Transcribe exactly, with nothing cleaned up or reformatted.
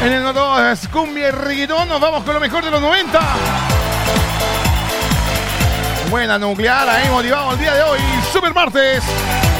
En el No Todo es Cumbia y Reggaetón nos vamos con lo mejor de los noventa. Buena nuclear ahí motivado el día de hoy, super martes.